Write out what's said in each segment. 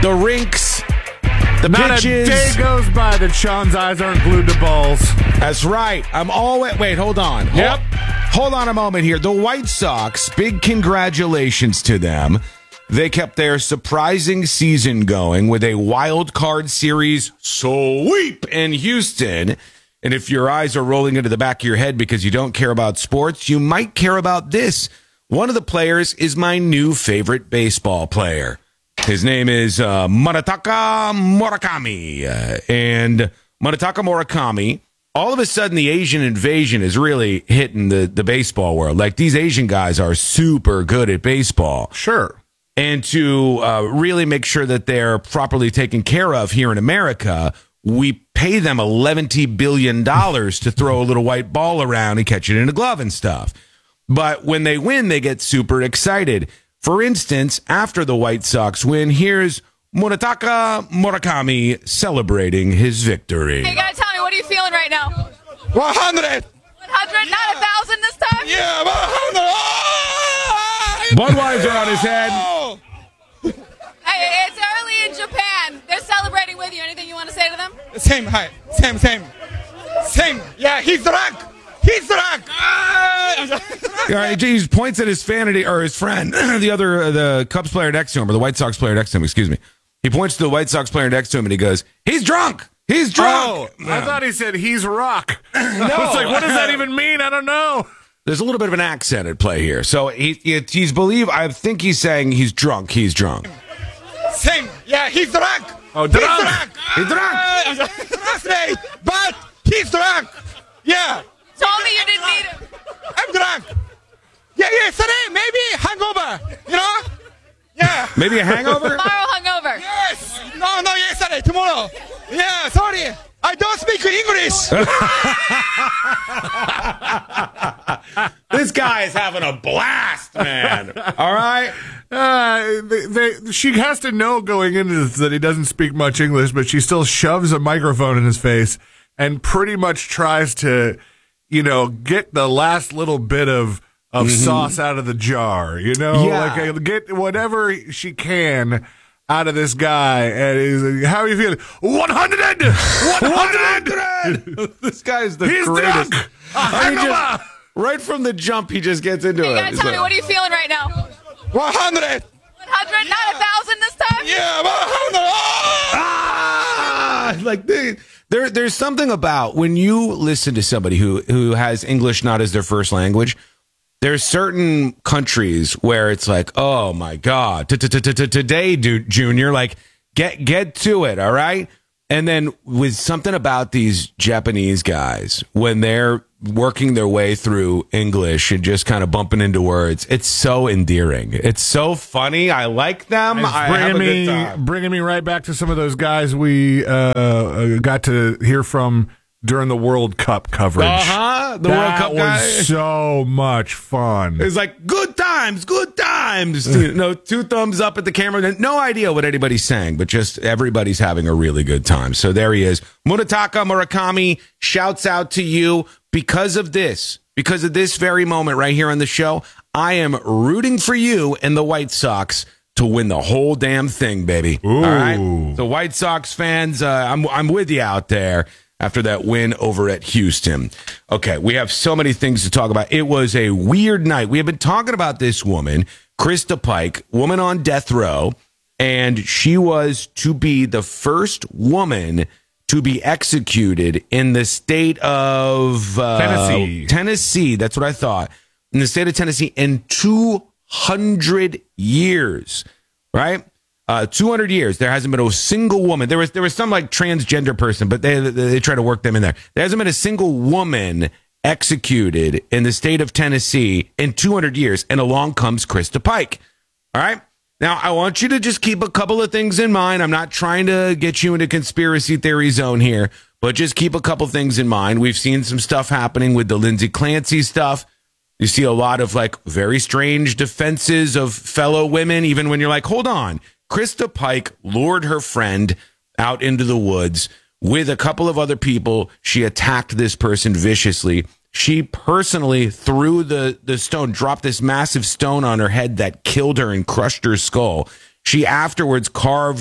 the rinks, the Not pitches. a day goes by that Sean's eyes aren't glued to balls. That's right. I'm always... Wait, hold on. Yep. Hold on a moment here. The White Sox, big congratulations to them. They kept their surprising season going with a wild card series sweep in Houston. And if your eyes are rolling into the back of your head because you don't care about sports, you might care about this. One of the players is my new favorite baseball player. His name is Munetaka Murakami. And Munetaka Murakami, all of a sudden the Asian invasion is really hitting the baseball world. Like, these Asian guys are super good at baseball. Sure. And to really make sure that they're properly taken care of here in America, we pay them $11 billion to throw a little white ball around and catch it in a glove and stuff. But when they win, they get super excited. For instance, after the White Sox win, here's Munetaka Murakami celebrating his victory. Hey, guys, tell me, what are you feeling right now? 100! 100, not 1,000 this time? Yeah, 100! Budweiser on his head. Hey, it's early in Japan. They're celebrating with you. Anything you want to say to them? Same height. Same. Yeah, he's drunk! He's drunk! All right, he points at his fanity or his friend, the Cubs player next to him, or the White Sox player next to him, excuse me. He points to the White Sox player next to him and he goes, "He's drunk! He's drunk!" Oh, I thought he said he's rock. No. I was like, what does that even mean? I don't know. There's a little bit of an accent at play here. So I think he's saying he's drunk. He's drunk. Same. Yeah, he's drunk! Oh, He's drunk. drunk! He's drunk. Trust me, but he's drunk! Yeah, Told me you didn't need him. I'm drunk! Yeah, yesterday, maybe hangover, you know? Yeah. Maybe a hangover? Tomorrow hungover. Yes! No, yesterday, tomorrow. Yeah, sorry. I don't speak English. This guy is having a blast, man. All right? She has to know going into this that he doesn't speak much English, but she still shoves a microphone in his face and pretty much tries to, get the last little bit of sauce out of the jar, Yeah. like get whatever she can out of this guy. And he's like, how are you feeling? 100! 100! This guy is the He's greatest. drunk! Right from the jump, he just gets into Hey, it. guys, He's tell me, like, what are you feeling right now? 100! 100, not 1,000 this time? Yeah, 100! like there's something about when you listen to somebody who has English not as their first language. There's certain countries where it's like, oh my God, today, dude, Junior, like get to it, all right? And then with something about these Japanese guys, when they're working their way through English and just kind of bumping into words, it's so endearing. It's so funny. I like them. It's I have a good time. bringing me right back to some of those guys we got to hear from during the World Cup coverage. The World Cup guy. was so much fun. It's like, good times. 2 thumbs up at the camera. No idea what anybody's saying, but just everybody's having a really good time. So there he is. Munetaka Murakami shouts out to you because of this very moment right here on the show. I am rooting for you and the White Sox to win the whole damn thing, baby. Ooh. All right? The White Sox fans, I'm with you out there. After that win over at Houston. Okay, we have so many things to talk about. It was a weird night. We have been talking about this woman, Krista Pike, woman on death row, and she was to be the first woman to be executed in the state of Tennessee. That's what I thought. In the state of Tennessee in 200 years, right? 200 years, there hasn't been a single woman. There was some like transgender person, but they try to work them in there. There hasn't been a single woman executed in the state of Tennessee in 200 years, and along comes Krista Pike. All right? Now, I want you to just keep a couple of things in mind. I'm not trying to get you into conspiracy theory zone here, but just keep a couple things in mind. We've seen some stuff happening with the Lindsay Clancy stuff. You see a lot of like very strange defenses of fellow women, even when you're like, hold on. Krista Pike lured her friend out into the woods with a couple of other people. She attacked this person viciously. She personally threw the stone, dropped this massive stone on her head that killed her and crushed her skull. She afterwards carved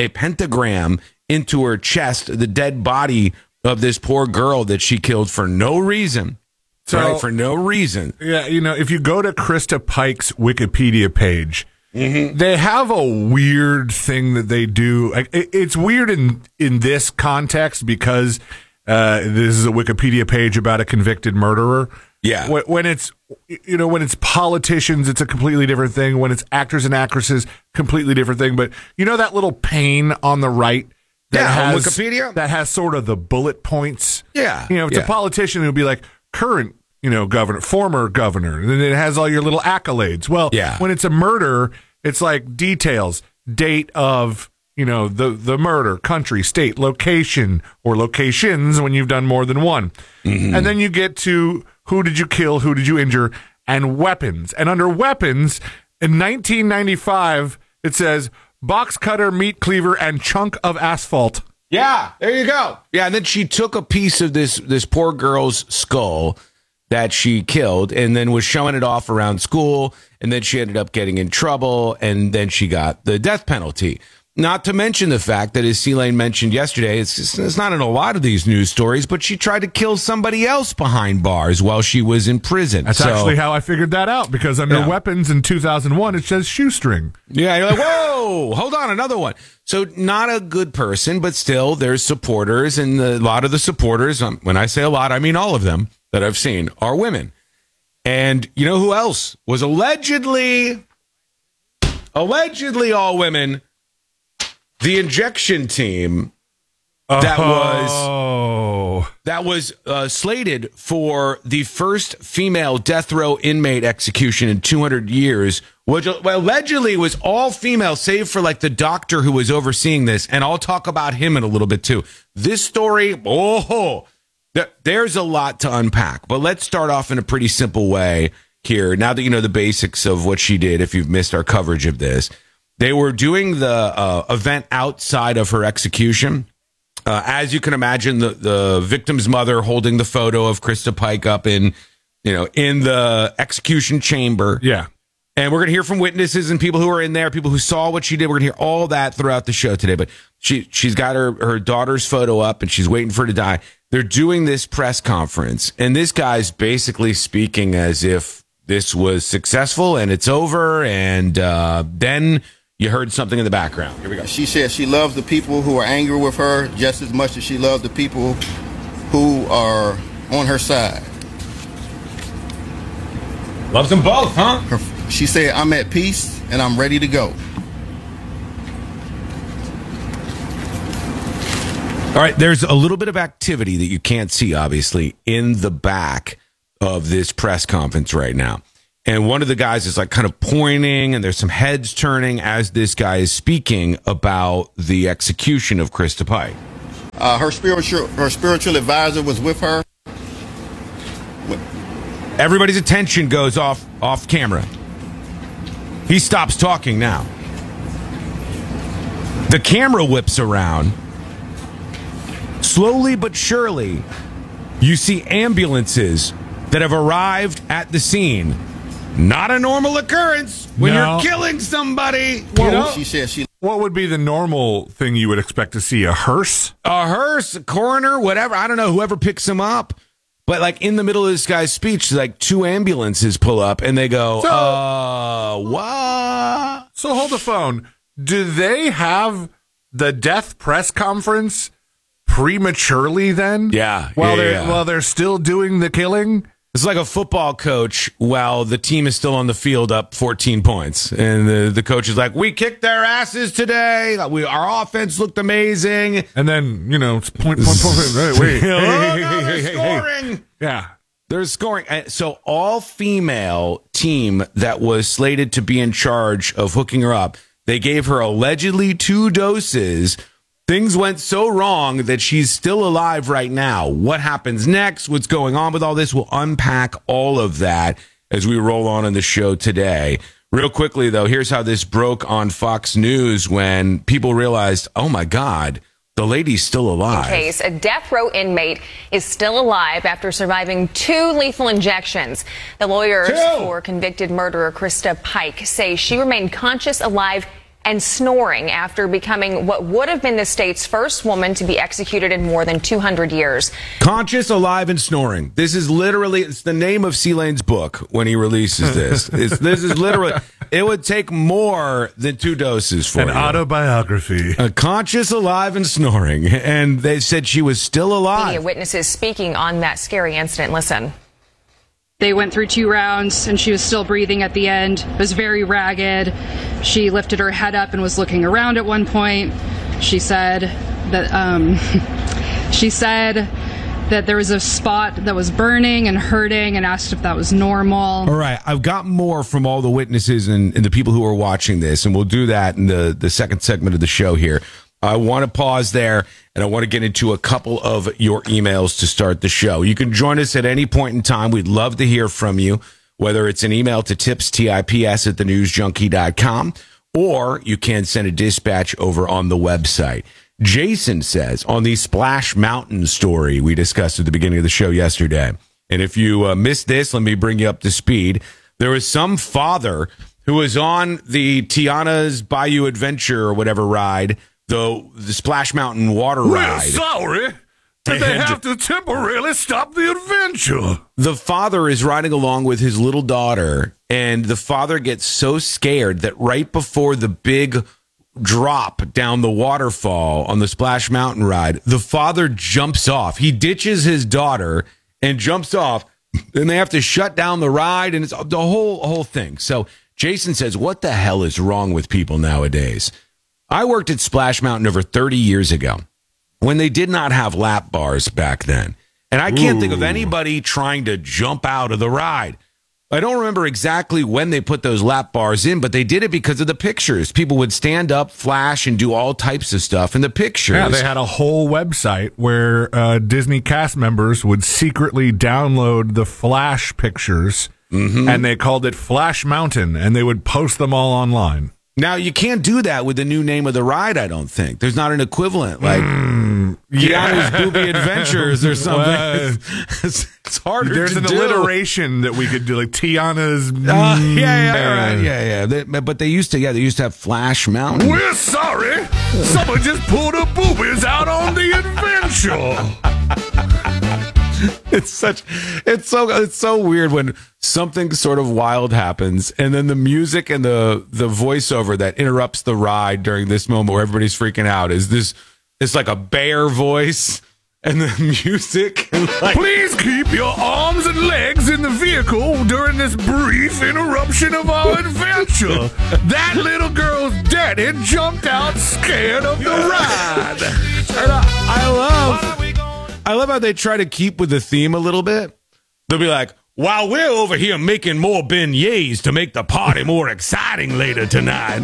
a pentagram into her chest, the dead body of this poor girl that she killed for no reason. So, for no reason. Yeah, if you go to Krista Pike's Wikipedia page, they have a weird thing that they do. It's weird in this context because this is a Wikipedia page about a convicted murderer. Yeah. When it's politicians, it's a completely different thing. When it's actors and actresses, completely different thing. But that little pane on the right that on has Wikipedia? that has sort of the bullet points. Yeah. If it's a politician, it would be like current, governor, former governor, and then it has all your little accolades. Well, when it's a murder, it's like details, date of, the murder, country, state, location, or locations when you've done more than one. And then you get to who did you kill, who did you injure, and weapons. And under weapons, in 1995, it says box cutter, meat cleaver, and chunk of asphalt. Yeah, there you go. Yeah, and then she took a piece of this poor girl's skull that she killed and then was showing it off around school, and then she ended up getting in trouble, and then she got the death penalty. Not to mention the fact that, as C-Lane mentioned yesterday, it's not in a lot of these news stories, but she tried to kill somebody else behind bars while she was in prison. That's actually how I figured that out, because under weapons in 2001, it says shoestring. Yeah, you're like, whoa, hold on, another one. So not a good person, but still there's supporters, and a lot of the supporters, when I say a lot, I mean all of them that I've seen, are women. And you know who else was allegedly all women? The injection team that was slated for the first female death row inmate execution in 200 years, which allegedly was all female, save for like the doctor who was overseeing this. And I'll talk about him in a little bit too. This story, there's a lot to unpack, but let's start off in a pretty simple way here. Now that you know the basics of what she did, if you've missed our coverage of this. They were doing the event outside of her execution. As you can imagine, the victim's mother holding the photo of Krista Pike up in the execution chamber. Yeah. And we're going to hear from witnesses and people who are in there, people who saw what she did. We're going to hear all that throughout the show today. But she's got her daughter's photo up, and she's waiting for her to die. They're doing this press conference, and this guy's basically speaking as if this was successful and it's over, and then you heard something in the background. Here we go. She said she loves the people who are angry with her just as much as she loves the people who are on her side. Loves them both, huh? She said, I'm at peace and I'm ready to go. All right, there's a little bit of activity that you can't see, obviously, in the back of this press conference right now. And one of the guys is like kind of pointing, and there's some heads turning as this guy is speaking about the execution of Krista Pike. Her spiritual advisor was with her. Everybody's attention goes off camera. He stops talking now. The camera whips around. Slowly but surely, you see ambulances that have arrived at the scene. Not a normal occurrence when you're killing somebody. She said what would be the normal thing you would expect to see? A hearse? A hearse, a coroner, whatever. I don't know, whoever picks him up. But like in the middle of this guy's speech, like two ambulances pull up and they go, what? So hold the phone. Do they have the death press conference prematurely then? Yeah. While they're still doing the killing? It's like a football coach while the team is still on the field up 14 points. And the coach is like, we kicked their asses today. Our offense looked amazing. And then, it's point. Wait. They're scoring. Yeah. They're scoring. So all female team that was slated to be in charge of hooking her up, they gave her allegedly 2 doses. Things went so wrong that she's still alive right now. What happens next? What's going on with all this? We'll unpack all of that as we roll on in the show today. Real quickly, though, here's how this broke on Fox News when people realized, oh, my God, the lady's still alive. Case, a death row inmate is still alive after surviving 2 lethal injections. The lawyers for convicted murderer Krista Pike say she remained conscious, alive, and snoring after becoming what would have been the state's first woman to be executed in more than 200 years. Conscious, alive, and snoring. This is literally, it's the name of C. Lane's book when he releases this. This is literally, it would take more than 2 doses for An you. autobiography. Conscious, alive, and snoring. And they said she was still alive. Media witnesses speaking on that scary incident. Listen. They went through 2 rounds and she was still breathing at the end. It was very ragged. She lifted her head up and was looking around at one point. She said that there was a spot that was burning and hurting and asked if that was normal. All right, I've got more from all the witnesses and the people who are watching this, and we'll do that in the second segment of the show here. I want to pause there, and I want to get into a couple of your emails to start the show. You can join us at any point in time. We'd love to hear from you, whether it's an email to tips@thenewsjunkie.com, or you can send a dispatch over on the website. Jason says, on the Splash Mountain story we discussed at the beginning of the show yesterday, and if you missed this, let me bring you up to speed. There was some father who was on the Tiana's Bayou Adventure or whatever ride, the Splash Mountain water ride. We're sorry. Did they have to temporarily stop the adventure? The father is riding along with his little daughter, and the father gets so scared that right before the big drop down the waterfall on the Splash Mountain ride, the father jumps off. He ditches his daughter and jumps off, and they have to shut down the ride, and it's the whole thing. So Jason says, what the hell is wrong with people nowadays? I worked at Splash Mountain over 30 years ago when they did not have lap bars back then. And I can't think of anybody trying to jump out of the ride. I don't remember exactly when they put those lap bars in, but they did it because of the pictures. People would stand up, flash, and do all types of stuff in the pictures. Yeah, they had a whole website where Disney cast members would secretly download the Flash pictures, and they called it Flash Mountain, and they would post them all online. Now, you can't do that with the new name of the ride, I don't think. There's not an equivalent, like Keanu's Booby Adventures or something. It's harder There's to an do. alliteration that we could do, like Tiana's... But they used to have Flash Mountain. We're sorry. Someone just pulled her boobies out on the adventure. It's so weird when something sort of wild happens, and then the music and the voiceover that interrupts the ride during this moment where everybody's freaking out is this. It's like a bear voice, and the music. Please keep your arms and legs in the vehicle during this brief interruption of our adventure. That little girl's daddy jumped out scared of the ride. And I love how they try to keep with the theme a little bit. They'll be like, while we're over here making more beignets to make the party more exciting later tonight.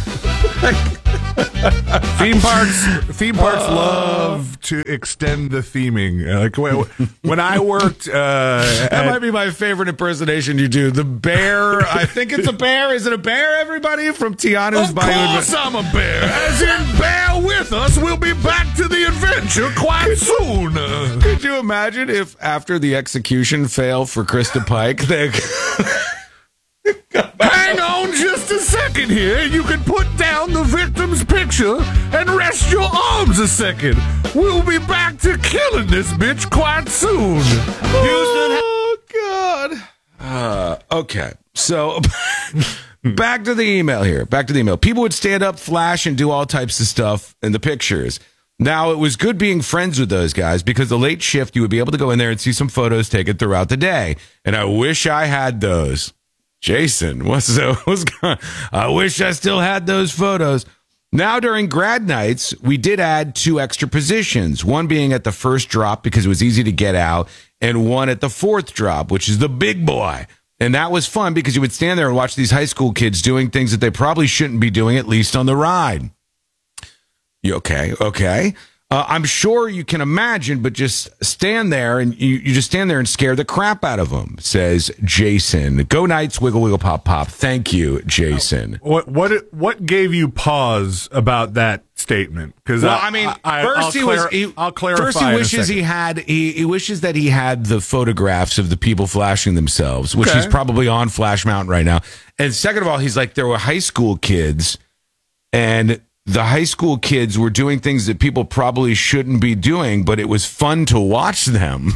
Theme parks love to extend the theming. Like when I worked, that might be my favorite impersonation you do. The bear. I think it's a bear. Is it a bear? Everybody from Tiana's Of Bayou. course, I'm a bear. As in, bear with us. We'll be back to the adventure quite soon. Could you imagine if after the execution fail for Krista Pike, they Hang on just a second here. You can put down the victim's picture and rest your arms a second. We'll be back to killing this bitch quite soon. Oh, God. Okay. So back to the email here. Back to the email. People would stand up, flash, and do all types of stuff in the pictures. Now, it was good being friends with those guys because the late shift, you would be able to go in there and see some photos taken throughout the day. And I wish I had those. Jason, what's going? I wish I still had those photos. Now, during grad nights, we did add 2 extra positions, one being at the first drop because it was easy to get out, and one at the 4th drop, which is the big boy. And that was fun because you would stand there and watch these high school kids doing things that they probably shouldn't be doing, at least on the ride. You okay. I'm sure you can imagine, but just stand there and you just stand there and scare the crap out of them, says Jason. Go Knights, wiggle, wiggle, pop, pop. Thank you, Jason. What gave you pause about that statement? Because first I'll clarify. First, he wishes he wishes that he had the photographs of the people flashing themselves, which he's probably on Flash Mountain right now. And second of all, he's like, there were high school kids and the high school kids were doing things that people probably shouldn't be doing, but it was fun to watch them.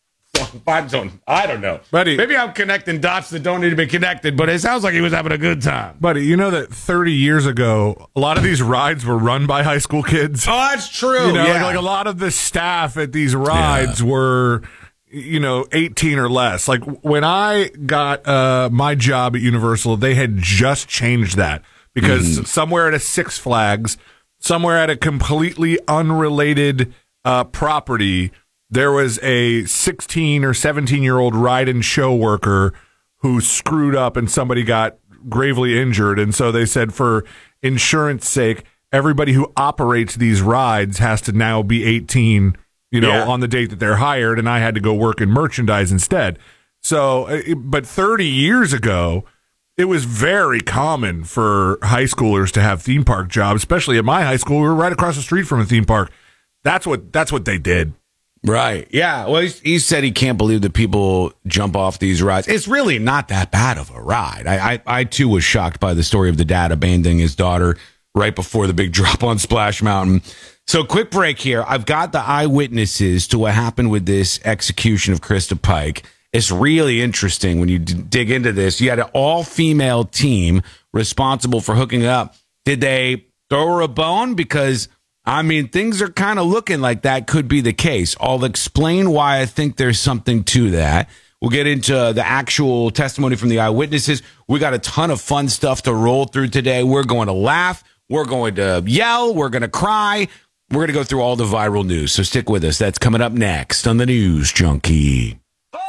I don't know. Buddy. Maybe I'm connecting dots that don't need to be connected, but it sounds like he was having a good time. Buddy, you know that 30 years ago, a lot of these rides were run by high school kids? Oh, that's true. You know, like a lot of the staff at these rides were, 18 or less. Like when I got my job at Universal, they had just changed that because somewhere at a Six Flags, somewhere at a completely unrelated property, there was a 16 or 17-year-old ride and show worker who screwed up and somebody got gravely injured. And so they said for insurance sake, everybody who operates these rides has to now be 18, on the date that they're hired. And I had to go work in merchandise instead. So, but 30 years ago, it was very common for high schoolers to have theme park jobs, especially at my high school. We were right across the street from a theme park. That's what they did. Right. Yeah. Well, he said he can't believe that people jump off these rides. It's really not that bad of a ride. I too was shocked by the story of the dad abandoning his daughter right before the big drop on Splash Mountain. So quick break here. I've got the eyewitnesses to what happened with this execution of Krista Pike. It's really interesting when you dig into this. You had an all-female team responsible for hooking up. Did they throw her a bone? Because things are kind of looking like that could be the case. I'll explain why I think there's something to that. We'll get into the actual testimony from the eyewitnesses. We got a ton of fun stuff to roll through today. We're going to laugh. We're going to yell. We're going to cry. We're going to go through all the viral news. So stick with us. That's coming up next on the News Junkie.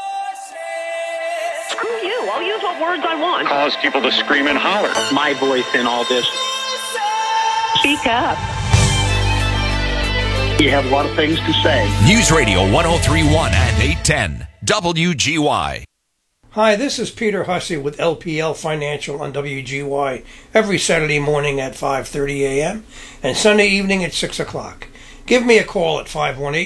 Screw you. I'll use what words I want. Cause people to scream and holler. My voice in all this. Speak up. You have a lot of things to say. News Radio 103.1 and 810 WGY. Hi, this is Peter Hussey with LPL Financial on WGY every Saturday morning at 5:30 a.m. and Sunday evening at 6 o'clock. Give me a call at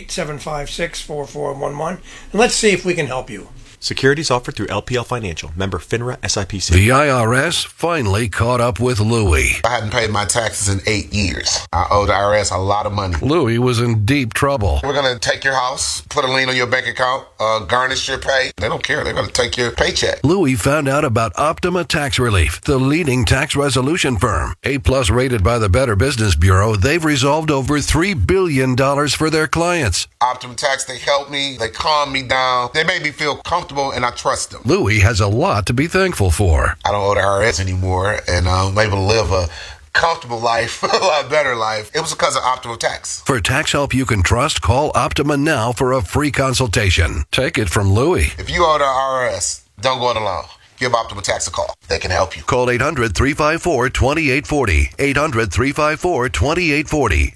518-756-4411 and let's see if we can help you. Securities offered through LPL Financial. Member FINRA SIPC. The IRS finally caught up with Louie. I hadn't paid my taxes in 8 years. I owe the IRS a lot of money. Louie was in deep trouble. We're going to take your house, put a lien on your bank account, garnish your pay. They don't care. They're going to take your paycheck. Louie found out about Optima Tax Relief, the leading tax resolution firm. A-plus rated by the Better Business Bureau, they've resolved over $3 billion for their clients. Optima Tax, they helped me. They calmed me down. They made me feel comfortable, and I trust them. Louie has a lot to be thankful for. I don't owe the IRS anymore, and I'm able to live a comfortable life, a lot better life. It was because of Optima Tax. For tax help you can trust, call Optima now for a free consultation. Take it from Louie. If you owe the IRS, don't go it alone. Give Optima Tax a call. They can help you. Call 800-354-2840. 800-354-2840.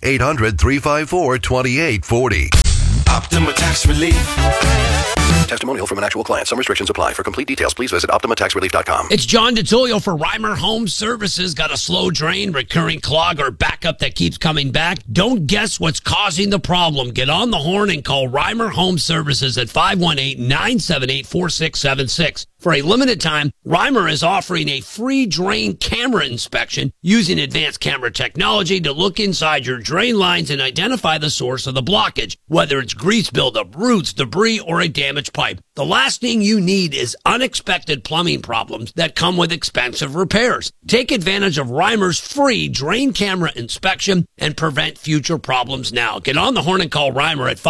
800-354-2840. Optima Tax Relief. Testimonial from an actual client. Some restrictions apply. For complete details, please visit OptimaTaxRelief.com. It's John DeTullio for Reimer Home Services. Got a slow drain, recurring clog, or backup that keeps coming back? Don't guess what's causing the problem. Get on the horn and call Reimer Home Services at 518-978-4676. For a limited time, Reimer is offering a free drain camera inspection using advanced camera technology to look inside your drain lines and identify the source of the blockage, whether it's grease buildup, roots, debris, or a damaged pipe. The last thing you need is unexpected plumbing problems that come with expensive repairs. Take advantage of Reimer's free drain camera inspection and prevent future problems now. Get on the horn and call Reimer at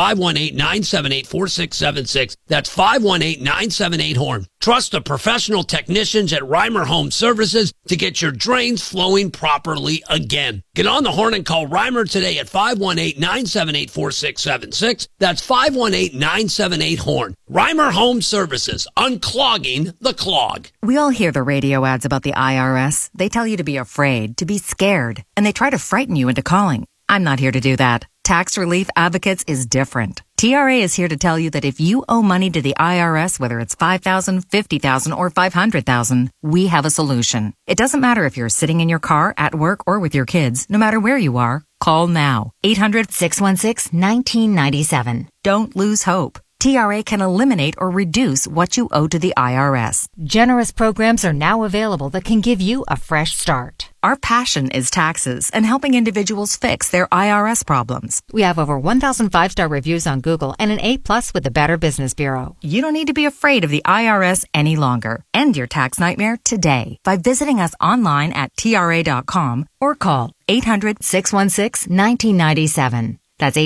518-978-4676. That's 518-978-HORN. Trust the professional technicians at Reimer Home Services to get your drains flowing properly again. Get on the horn and call Reimer today at 518-978-4676. That's 518-978-HORN. Reimer Home Services, unclogging the clog. We all hear the radio ads about the IRS. They tell you to be afraid, to be scared, and they try to frighten you into calling. I'm not here to do that. Tax Relief Advocates is different. TRA is here to tell you that if you owe money to the IRS, whether it's $5,000, $50,000, or $500,000, we have a solution. It doesn't matter if you're sitting in your car, at work, or with your kids. No matter where you are, call now. 800-616-1997. Don't lose hope. TRA can eliminate or reduce what you owe to the IRS. Generous programs are now available that can give you a fresh start. Our passion is taxes and helping individuals fix their IRS problems. We have over 1,000 5-star reviews on Google and an A+ with the Better Business Bureau. You don't need to be afraid of the IRS any longer. End your tax nightmare today by visiting us online at TRA.com or call 800-616-1997. That's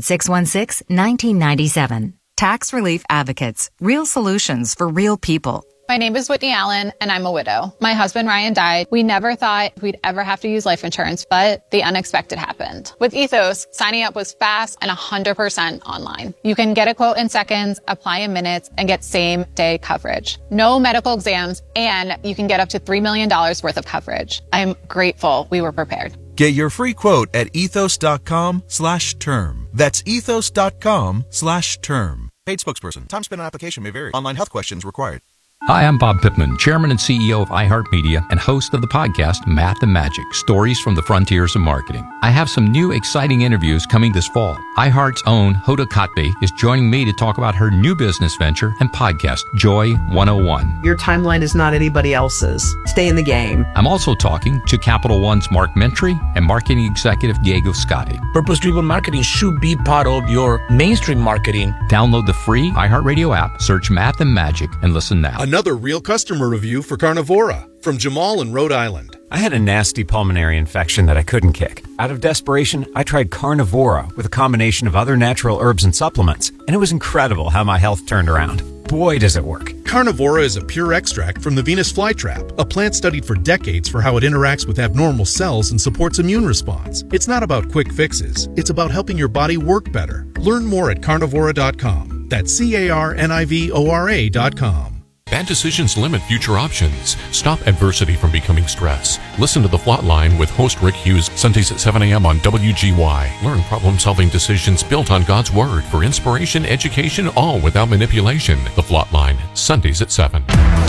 800-616-1997. Tax Relief Advocates. Real solutions for real people. My name is Whitney Allen, and I'm a widow. My husband, Ryan, died. We never thought we'd ever have to use life insurance, but the unexpected happened. With Ethos, signing up was fast and 100% online. You can get a quote in seconds, apply in minutes, and get same-day coverage. No medical exams, and you can get up to $3 million worth of coverage. I'm grateful we were prepared. Get your free quote at ethos.com/term. That's ethos.com/term. Paid spokesperson. Time spent on application may vary. Online health questions required. Hi, I'm Bob Pittman, Chairman and CEO of iHeartMedia and host of the podcast Math and Magic, Stories from the Frontiers of Marketing. I have some new exciting interviews coming this fall. iHeart's own Hoda Kotb is joining me to talk about her new business venture and podcast, Joy 101. Your timeline is not anybody else's. Stay in the game. I'm also talking to Capital One's Mark Mentry and marketing executive Diego Scotti. Purpose-driven marketing should be part of your mainstream marketing. Download the free iHeartRadio app, search Math and Magic, and listen now. Another real customer review for Carnivora from Jamal in Rhode Island. I had a nasty pulmonary infection that I couldn't kick. Out of desperation, I tried Carnivora with a combination of other natural herbs and supplements, and it was incredible how my health turned around. Boy, does it work. Carnivora is a pure extract from the Venus flytrap, a plant studied for decades for how it interacts with abnormal cells and supports immune response. It's not about quick fixes. It's about helping your body work better. Learn more at carnivora.com. That's CARNIVORA.com. Bad decisions limit future options. Stop adversity from becoming stress. Listen to The Flatline with host Rick Hughes, Sundays at 7 a.m. on WGY. Learn problem-solving decisions built on God's Word for inspiration, education, all without manipulation. The Flatline, Sundays at 7.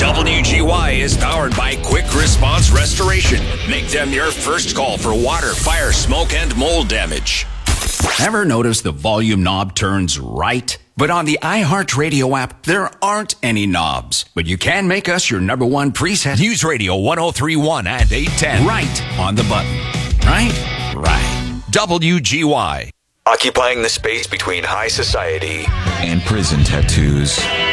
WGY is powered by Quick Response Restoration. Make them your first call for water, fire, smoke, and mold damage. Ever notice the volume knob turns right? But on the iHeartRadio app, there aren't any knobs. But you can make us your number one preset. News Radio 1031 and 810. Right on the button. Right? Right. WGY. Occupying the space between high society and prison tattoos.